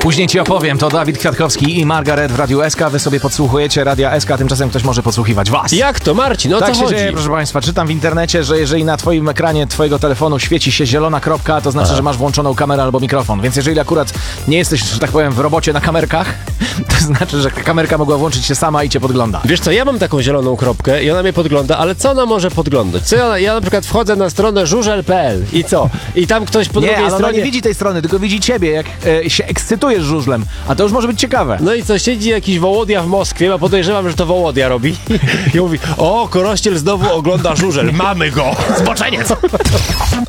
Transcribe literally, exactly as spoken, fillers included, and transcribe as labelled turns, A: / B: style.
A: Później ci opowiem, to Dawid Kwiatkowski i Margaret w Radiu S K. Wy sobie podsłuchujecie Radia S K, tymczasem ktoś może podsłuchiwać was.
B: Jak to, Marcin? O
A: tak
B: co
A: się
B: chodzi?
A: dzieje, proszę państwa. Czytam w internecie, że jeżeli na twoim ekranie twojego telefonu świeci się zielona kropka, to znaczy,
B: Aha.
A: że masz włączoną kamerę albo mikrofon. Więc jeżeli akurat nie jesteś, że tak powiem, w robocie na kamerkach, to znaczy, że kamerka mogła włączyć się sama i cię podgląda.
B: Wiesz co, ja mam taką zieloną kropkę i ona mnie podgląda, ale co ona może podglądać? Co ja, ja na przykład wchodzę na stronę żużel kropka p l i co? I tam ktoś po
A: Nie,
B: drugiej
A: ale ona
B: stronie...
A: nie widzi tej strony, tylko widzi ciebie, jak e, się ekscytujesz żużlem. A to już może być ciekawe.
B: No i co, siedzi jakiś Wołodia w Moskwie, a podejrzewam, że to Wołodia robi i mówi: o, Korościel znowu ogląda żużel, mamy go!
A: Zboczeniec!